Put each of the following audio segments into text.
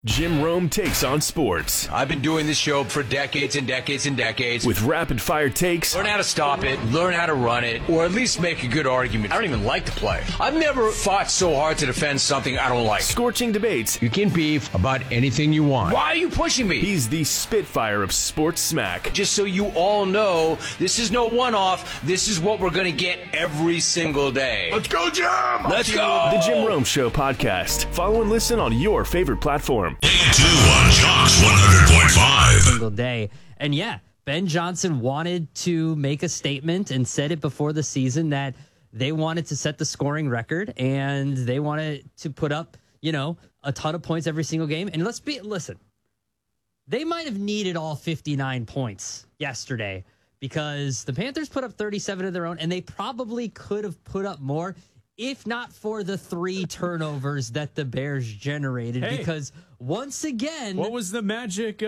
Jim Rome takes on sports. I've been doing this show for decades and decades and decades. With rapid-fire takes. Learn how to stop it, learn how to run it, or at least make a good argument. I don't even like the play. I've never fought so hard to defend something I don't like. Scorching debates. You can beef about anything you want. Why are you pushing me? He's the Spitfire of sports smack. Just so you all know, this is no one-off. This is what we're going to get every single day. Let's go, Jim! Let's go! The Jim Rome Show podcast. Follow and listen on your favorite platform. Day 2 on Jocks 100.5. Single day. And yeah, Ben Johnson wanted to make a statement and said it before the season that they wanted to set the scoring record and they wanted to put up, a ton of points every single game. And listen, they might have needed all 59 points yesterday because the Panthers put up 37 of their own and they probably could have put up more if not for the 3 turnovers that the Bears generated. Hey, because once again, what was the magic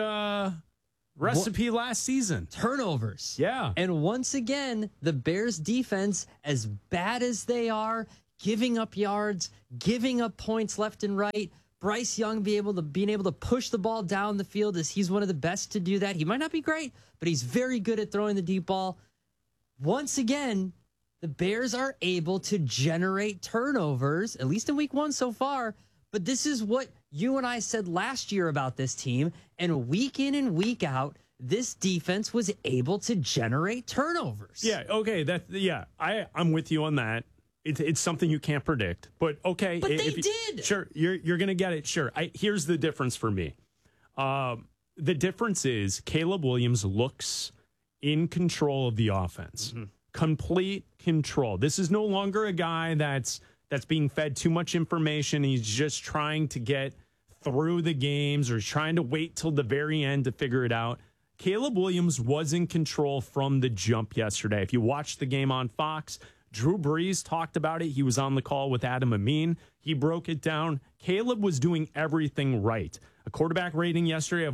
recipe last season? Turnovers. Yeah. And once again, the Bears defense, as bad as they are, giving up yards, giving up points left and right. Bryce Young being able to push the ball down the field, as he's one of the best to do that. He might not be great, but he's very good at throwing the deep ball. Once again, the Bears are able to generate turnovers, at least in week 1 so far. But this is what you and I said last year about this team. And week in and week out, this defense was able to generate turnovers. Yeah, okay. I'm with you on that. It's something you can't predict. But okay. But they did. Sure, you're going to get it. Sure. Here's the difference for me. The difference is Caleb Williams looks in control of the offense. Mm-hmm. Complete control. This is no longer a guy that's being fed too much information. He's just trying to get through the games or trying to wait till the very end to figure it out. Caleb Williams was in control from the jump yesterday. If you watched the game on Fox, Drew Brees talked about it. He was on the call with Adam Amin. He broke it down. Caleb was doing everything right. A quarterback rating yesterday of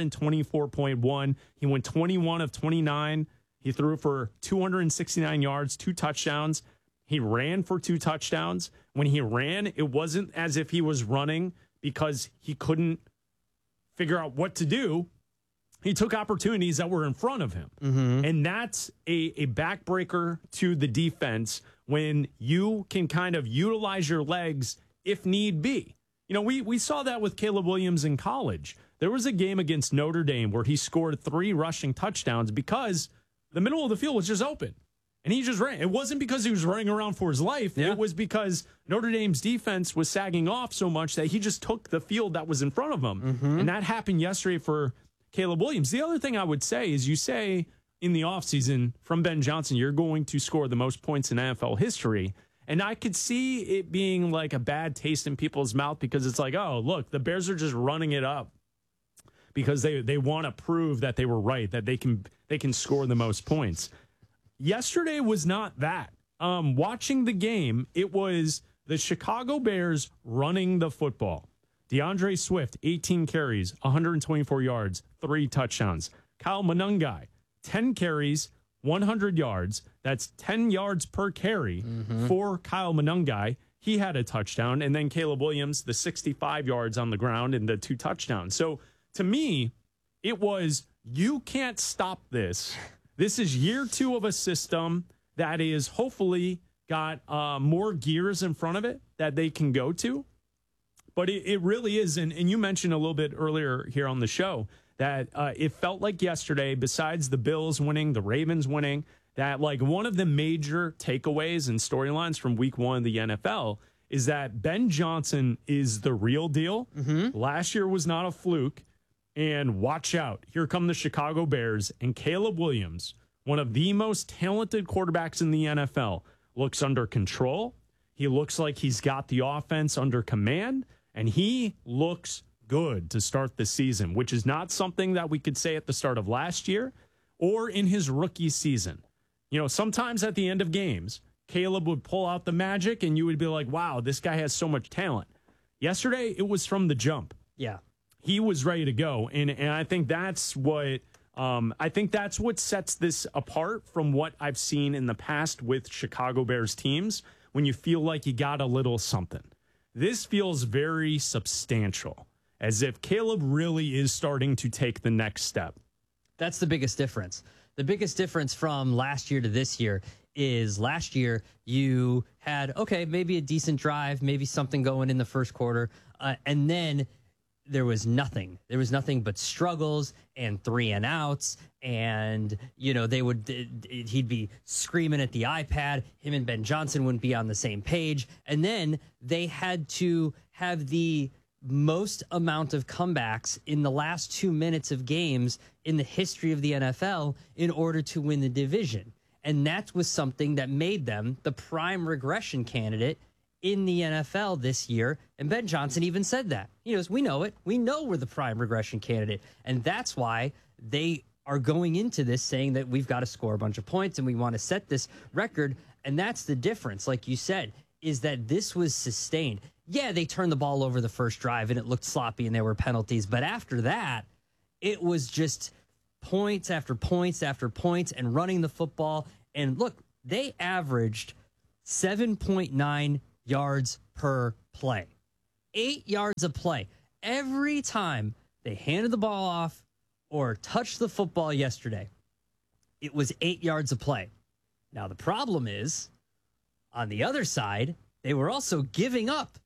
124.1. He went 21 of 29. He threw for 269 yards, 2 touchdowns. He ran for 2 touchdowns. When he ran, it wasn't as if he was running because he couldn't figure out what to do. He took opportunities that were in front of him. Mm-hmm. And that's a backbreaker to the defense when you can kind of utilize your legs if need be. We saw that with Caleb Williams in college. There was a game against Notre Dame where he scored 3 rushing touchdowns because the middle of the field was just open, and he just ran. It wasn't because he was running around for his life. Yeah. It was because Notre Dame's defense was sagging off so much that he just took the field that was in front of him. Mm-hmm. And that happened yesterday for Caleb Williams. The other thing I would say is you say in the offseason from Ben Johnson, you're going to score the most points in NFL history. And I could see it being like a bad taste in people's mouth because it's like, oh, look, the Bears are just running it up because they want to prove that they were right, that they can score the most points. Yesterday was not that. Watching the game, it was the Chicago Bears running the football. DeAndre Swift, 18 carries, 124 yards, 3 touchdowns. Kyle Monangai, 10 carries, 100 yards. That's 10 yards per carry for Kyle Monangai. He had a touchdown. And then Caleb Williams, the 65 yards on the ground and the 2 touchdowns. So to me, it was, you can't stop this. This is year 2 of a system that is hopefully got more gears in front of it that they can go to. But it really is. And you mentioned a little bit earlier here on the show that it felt like yesterday, besides the Bills winning, the Ravens winning, that like one of the major takeaways and storylines from week 1 of the NFL is that Ben Johnson is the real deal. Mm-hmm. Last year was not a fluke. And watch out. Here come the Chicago Bears and Caleb Williams, one of the most talented quarterbacks in the NFL, looks under control. He looks like he's got the offense under command, and he looks good to start the season, which is not something that we could say at the start of last year or in his rookie season. Sometimes at the end of games, Caleb would pull out the magic and you would be like, wow, this guy has so much talent. Yesterday, it was from the jump. Yeah. He was ready to go, and I think that's what sets this apart from what I've seen in the past with Chicago Bears teams. When you feel like you got a little something, this feels very substantial, as if Caleb really is starting to take the next step. That's the biggest difference. The biggest difference from last year to this year is last year you had, okay, maybe a decent drive, maybe something going in the first quarter, and then there was nothing. There was nothing but struggles and 3 and outs, and he'd be screaming at the iPad. Him and Ben Johnson wouldn't be on the same page, and then they had to have the most amount of comebacks in the last 2 minutes of games in the history of the NFL in order to win the division. And that was something that made them the prime regression candidate in the NFL this year. And Ben Johnson even said that. He goes, we know it. We know we're the prime regression candidate. And that's why they are going into this saying that we've got to score a bunch of points and we want to set this record. And that's the difference, like you said, is that this was sustained. Yeah, they turned the ball over the first drive and it looked sloppy and there were penalties. But after that, it was just points after points after points and running the football. And look, they averaged 7.9 yards per play, 8 yards a play. Every time they handed the ball off or touched the football yesterday, it was 8 yards a play. Now, the problem is, on the other side, they were also giving up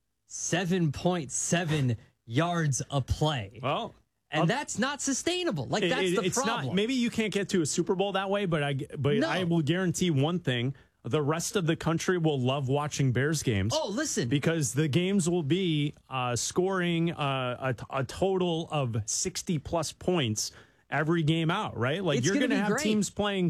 7.7 yards a play. Well, and that's not sustainable. Like, that's the problem. Not, maybe you can't get to a Super Bowl that way, but I will guarantee one thing. The rest of the country will love watching Bears games. Oh, listen. Because the games will be scoring a total of 60-plus points every game out, right? Like, you're going to have teams playing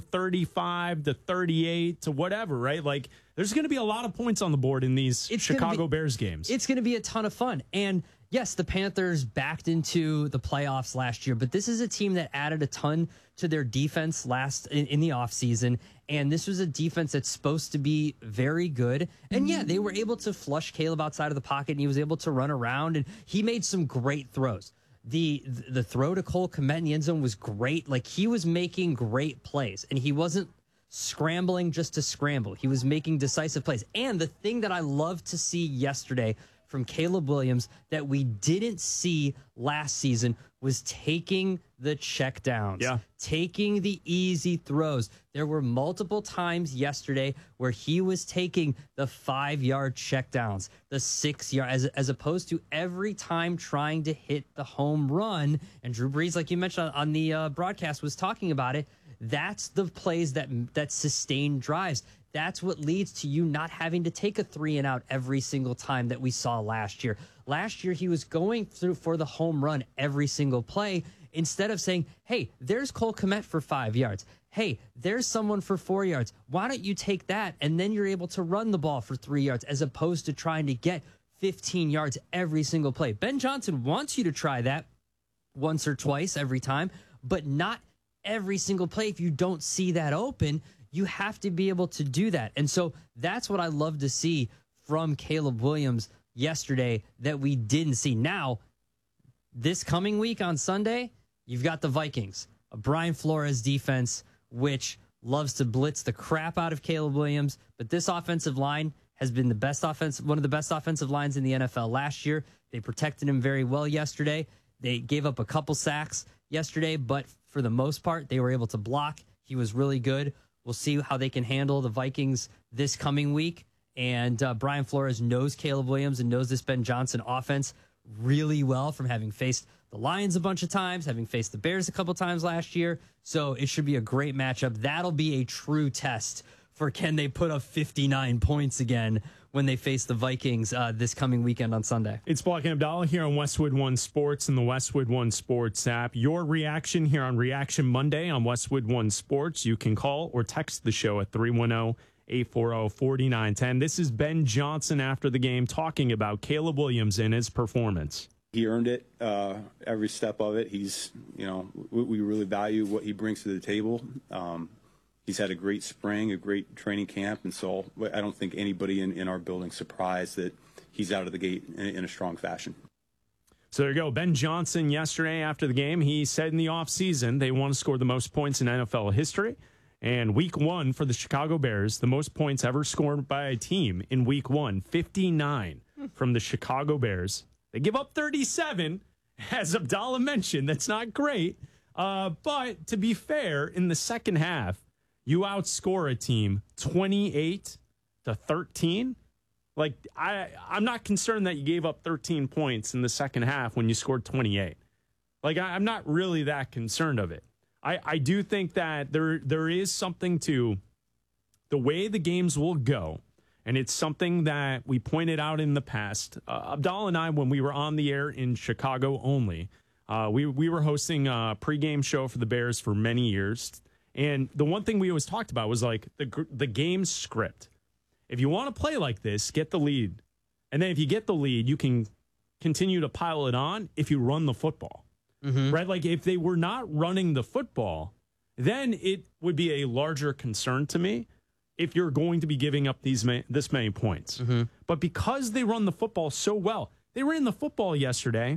35 to 38 to whatever, right? Like, there's going to be a lot of points on the board in these Chicago Bears games. It's going to be a ton of fun. And yes, the Panthers backed into the playoffs last year, but this is a team that added a ton to their defense in the offseason. And this was a defense that's supposed to be very good. And yeah, they were able to flush Caleb outside of the pocket and he was able to run around and he made some great throws. The throw to Cole Kmet in the end zone was great. Like, he was making great plays and he wasn't scrambling just to scramble. He was making decisive plays. And the thing that I loved to see yesterday from Caleb Williams that we didn't see last season was taking the checkdowns, taking the easy throws. There were multiple times yesterday where he was taking the 5-yard checkdowns, the 6-yard, as opposed to every time trying to hit the home run. And Drew Brees, like you mentioned on the broadcast, was talking about it. That's the plays that sustain drives. That's what leads to you not having to take a 3 and out every single time that we saw last year. Last year, he was going through for the home run every single play instead of saying, hey, there's Cole Kmet for 5 yards. Hey, there's someone for 4 yards. Why don't you take that? And then you're able to run the ball for 3 yards as opposed to trying to get 15 yards every single play. Ben Johnson wants you to try that once or twice every time, but not every single play. If you don't see that open, you have to be able to do that. And so that's what I love to see from Caleb Williams yesterday that we didn't see. Now, this coming week on Sunday, you've got the Vikings, a Brian Flores defense, which loves to blitz the crap out of Caleb Williams. But this offensive line has been one of the best offensive lines in the NFL last year. They protected him very well yesterday. They gave up a couple sacks yesterday, but for the most part, they were able to block. He was really good. We'll see how they can handle the Vikings this coming week. And Brian Flores knows Caleb Williams and knows this Ben Johnson offense really well from having faced the Lions a bunch of times, having faced the Bears a couple times last year. So it should be a great matchup. That'll be a true test for can they put up 59 points again when they face the Vikings this coming weekend on Sunday. It's Block and Abdallah here on Westwood One Sports and the Westwood One Sports app. Your reaction here on Reaction Monday on Westwood One Sports. You can call or text the show at 310-840-4910. This is Ben Johnson after the game talking about Caleb Williams and his performance. He earned it every step of it. He's, we really value what he brings to the table. He's had a great spring, a great training camp, and so I don't think anybody in our building is surprised that he's out of the gate in a strong fashion. So there you go. Ben Johnson yesterday after the game, he said in the offseason they want to score the most points in NFL history. And week 1 for the Chicago Bears, the most points ever scored by a team in week 1, 59 from the Chicago Bears. They give up 37, as Abdallah mentioned, that's not great. But to be fair, in the second half, you outscore a team 28-13. Like, I'm not concerned that you gave up 13 points in the second half when you scored 28. Like, I'm not really that concerned of it. I do think that there is something to the way the games will go, and it's something that we pointed out in the past. Abdallah and I, when we were on the air in Chicago only, we were hosting a pregame show for the Bears for many years, and the one thing we always talked about was like the game script. If you want to play like this, get the lead, and then if you get the lead, you can continue to pile it on if you run the football, right? Like if they were not running the football, then it would be a larger concern to me. If you're going to be giving up this many points. But because they run the football so well, they ran the football yesterday,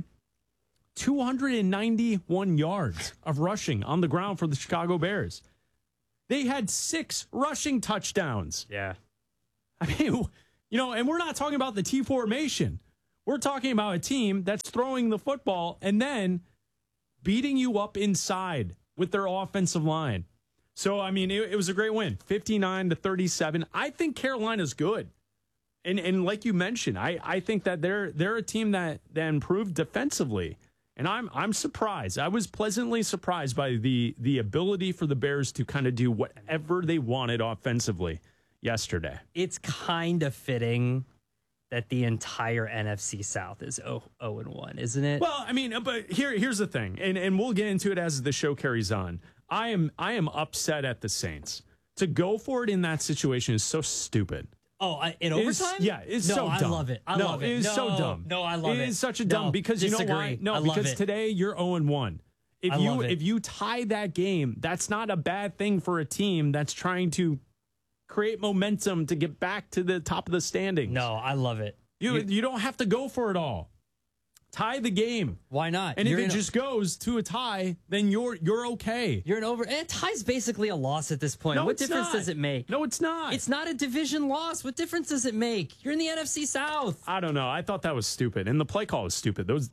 291 yards of rushing on the ground for the Chicago Bears. They had 6 rushing touchdowns. Yeah. I mean, and we're not talking about the T formation. We're talking about a team that's throwing the football and then beating you up inside with their offensive line. So, I mean, it was a great win, 59-37. I think Carolina's good. And like you mentioned, I think that they're a team that improved defensively. And I'm surprised. I was pleasantly surprised by the ability for the Bears to kind of do whatever they wanted offensively yesterday. It's kind of fitting that the entire NFC South is 0-1, isn't it? Well, I mean, but here's the thing, and we'll get into it as the show carries on. I am upset at the Saints. To go for it in that situation is so stupid. Oh, in overtime? It's so dumb. I love it. I love it. It is so dumb. No, I love it. It is such a dumb because disagree. You know why? No, because today you're 0-1. If you tie that game, that's not a bad thing for a team that's trying to create momentum to get back to the top of the standings. No, I love it. You don't have to go for it all. Tie the game. Why not? And if it just goes to a tie, then you're okay. You're an over. And tie's basically a loss at this point. No, what difference does it make? No, it's not. It's not a division loss. What difference does it make? You're in the NFC South. I don't know. I thought that was stupid, and the play call was stupid. Those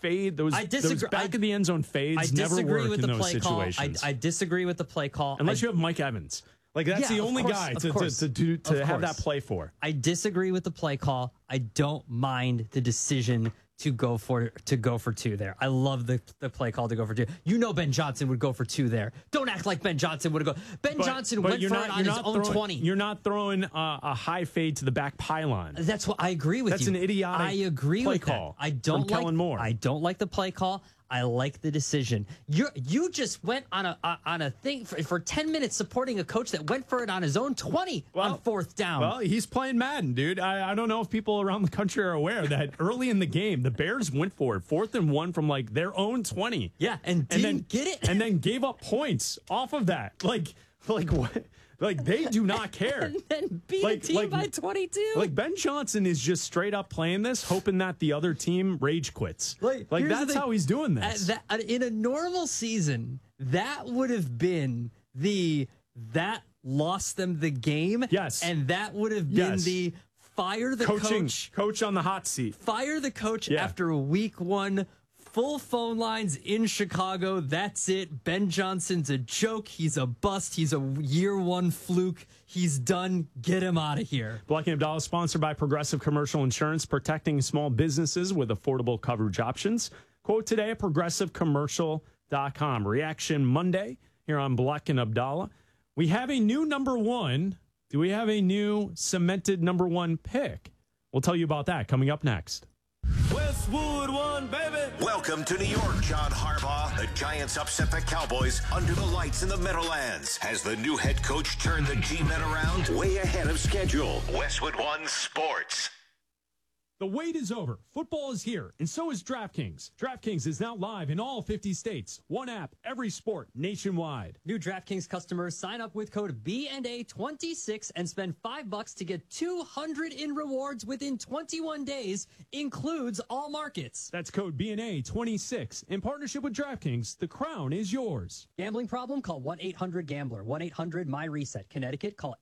back of the end zone fades never work in those situations. I disagree with the play call. Unless you have Mike Evans. Like, that's the only guy to have that play for. I disagree with the play call. I don't mind the decision to go for 2 there. I love the play call to go for 2. Ben Johnson would go for 2 there. Don't act like Ben Johnson would have gone. Johnson went for it on his own 20. You're not throwing a high fade to the back pylon. That's what I agree with. That's an idiotic. I agree play with call. That. I don't like Kellen Moore. I don't like the play call. I like the decision. You just went on a thing for 10 minutes supporting a coach that went for it on his own 20 on 4th down. Well, he's playing Madden, dude. I don't know if people around the country are aware that early in the game, the Bears went for it, 4th and 1 from like their own 20. Yeah, and didn't get it. And then gave up points off of that. Like what? Like, they do not care. And then beat a team by 22. Like, Ben Johnson is just straight up playing this, hoping that the other team rage quits. Like that's how he's doing this. In a normal season, that would have been that lost them the game. Yes. And that would have been the fire the coach on the hot seat. Fire the coach after week 1. Full phone lines in Chicago. That's it. Ben Johnson's a joke. He's a bust. He's a year 1 fluke. He's done. Get him out of here. Black & Abdallah, sponsored by Progressive Commercial Insurance, protecting small businesses with affordable coverage options. Quote today at progressivecommercial.com. Reaction Monday here on Black & Abdallah. We have a new number 1. Do we have a new cemented number 1 pick? We'll tell you about that coming up next. Westwood won, baby. Welcome to New York, John Harbaugh. The Giants upset the Cowboys under the lights in the Meadowlands. Has the new head coach turned the G-Men around? Way ahead of schedule. Westwood One Sports. The wait is over. Football is here, and so is DraftKings. DraftKings is now live in all 50 states. One app, every sport, nationwide. New DraftKings customers sign up with code BNA26 and spend $5 to get $200 in rewards within 21 days. Includes all markets. That's code BNA26. In partnership with DraftKings, the crown is yours. Gambling problem? Call 1-800-GAMBLER. 1-800-MY-RESET. Connecticut, call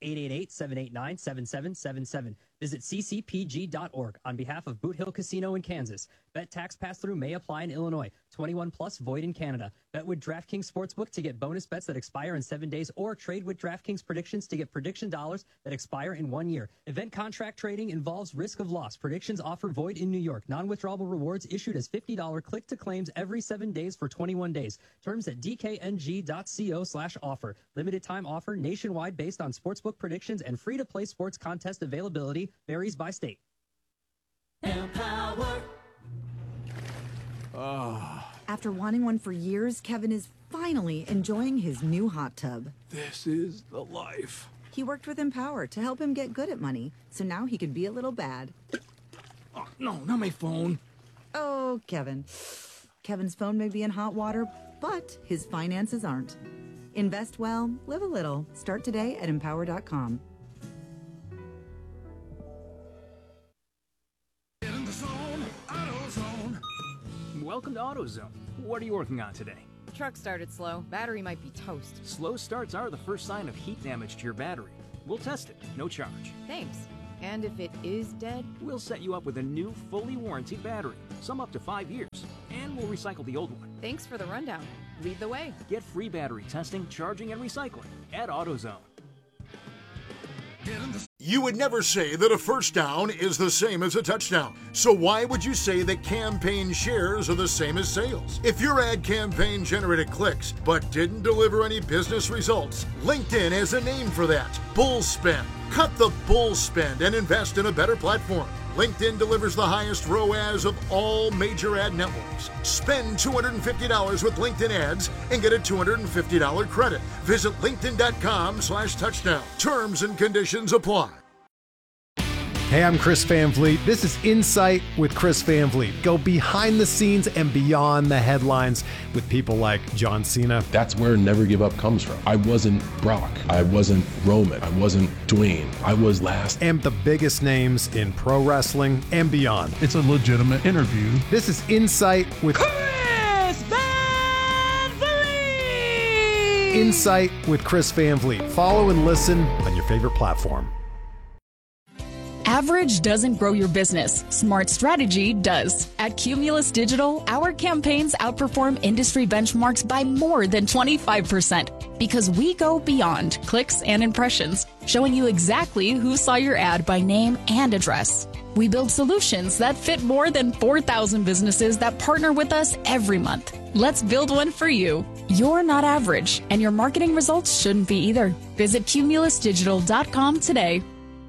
888-789-7777. Visit ccpg.org on behalf of Boot Hill Casino in Kansas. Bet tax pass-through may apply in Illinois. 21 plus, void in Canada. Bet with DraftKings Sportsbook to get bonus bets that expire in 7 days, or trade with DraftKings predictions to get prediction dollars that expire in 1 year. Event contract trading involves risk of loss. Predictions offer void in New York. Non-withdrawable rewards issued as $50 click-to-claims every 7 days for 21 days. Terms at dkng.co/offer. Limited time offer nationwide based on sportsbook predictions, and free-to-play sports contest availability varies by state. Empower. After wanting one for years, Kevin is finally enjoying his new hot tub. This is the life. He worked with Empower to help him get good at money, so now he could be a little bad. Oh, no, not my phone. Oh, Kevin. Kevin's phone may be in hot water, but his finances aren't. Invest well, live a little. Start today at Empower.com. Get in the zone, AutoZone. Welcome to AutoZone. What are you working on today? Truck started slow. Battery might be toast. Slow starts are the first sign of heat damage to your battery. We'll test it, no charge. Thanks. And if it is dead? We'll set you up with a new, fully warranted battery, some up to 5 years, and we'll recycle the old one. Thanks for the rundown. Lead the way. Get free battery testing, charging, and recycling at AutoZone. You would never say that a first down is the same as a touchdown. So why would you say that campaign shares are the same as sales? If your ad campaign generated clicks but didn't deliver any business results, LinkedIn has a name for that: bull spend. Cut the bull spend and invest in a better platform. LinkedIn delivers the highest ROAS of all major ad networks. Spend $250 with LinkedIn ads and get a $250 credit. Visit linkedin.com/touchdown. Terms and conditions apply. Hey, I'm Chris Van Vliet. This is Insight with Chris Van Vliet. Go behind the scenes and beyond the headlines with people like John Cena. That's where Never Give Up comes from. I wasn't Brock. I wasn't Roman. I wasn't Dwayne. I was last. And the biggest names in pro wrestling and beyond. It's a legitimate interview. This is Insight with Chris Van Vliet. Insight with Chris Van Vliet. Follow and listen on your favorite platform. Average doesn't grow your business. Smart strategy does. At Cumulus Digital, our campaigns outperform industry benchmarks by more than 25% because we go beyond clicks and impressions, showing you exactly who saw your ad by name and address. We build solutions that fit more than 4,000 businesses that partner with us every month. Let's build one for you. You're not average, and your marketing results shouldn't be either. Visit cumulusdigital.com today.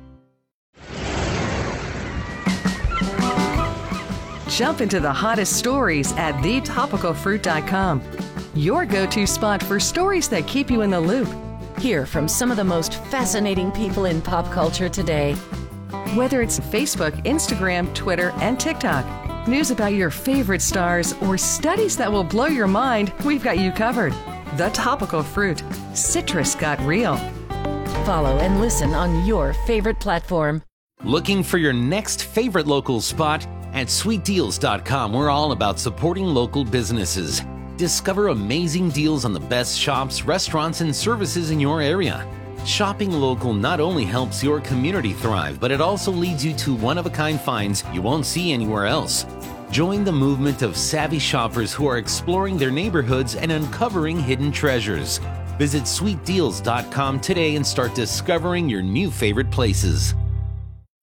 Jump into the hottest stories at thetopicalfruit.com. Your go-to spot for stories that keep you in the loop. Hear from some of the most fascinating people in pop culture today. Whether it's Facebook, Instagram, Twitter, and TikTok, news about your favorite stars, or studies that will blow your mind, we've got you covered. The Topical Fruit. Citrus got real. Follow and listen on your favorite platform. Looking for your next favorite local spot? At sweetdeals.com, we're all about supporting local businesses. Discover amazing deals on the best shops, restaurants, and services in your area. Shopping local not only helps your community thrive, but it also leads you to one-of-a-kind finds you won't see anywhere else. Join the movement of savvy shoppers who are exploring their neighborhoods and uncovering hidden treasures. Visit sweetdeals.com today and start discovering your new favorite places.